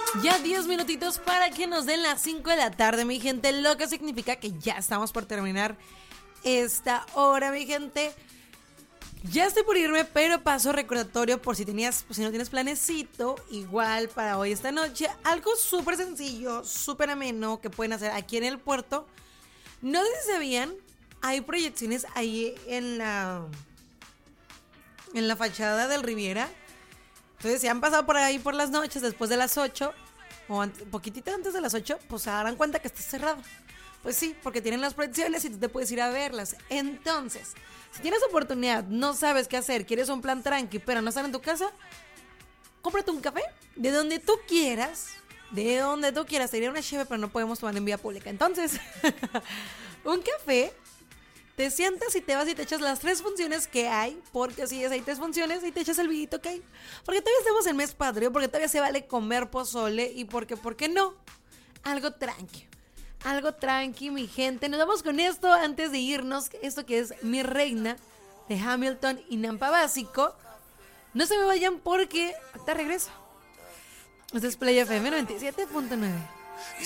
Ya 10 minutitos para que nos den las 5 de la tarde, mi gente, lo que significa que ya estamos por terminar esta hora, mi gente. Ya estoy por irme, pero paso recordatorio por si no tienes planecito, igual para hoy esta noche, algo súper sencillo, súper ameno que pueden hacer aquí en el puerto. No sé si sabían, hay proyecciones ahí en la fachada del Riviera. Entonces, si han pasado por ahí por las noches, después de las 8 o poquitito antes de las 8, pues se darán cuenta que está cerrado. Pues sí, porque tienen las proyecciones y tú te puedes ir a verlas. Entonces, si tienes oportunidad, no sabes qué hacer, quieres un plan tranqui, pero no estar en tu casa, cómprate un café de donde tú quieras. De donde tú quieras. Sería una cheve, pero no podemos tomar en vía pública. Entonces, un café. Te sientas y te vas y te echas las 3 funciones que hay, porque así es, hay 3 funciones y te echas el vidito que hay. Porque todavía estamos en mes patrio, porque todavía se vale comer pozole y porque, ¿por qué no? Algo tranqui, mi gente. Nos vamos con esto antes de irnos, esto que es Mi Reina, de Hamilton y Nampa Básico. No se me vayan porque ahorita regreso. Este es Play FM 97.9.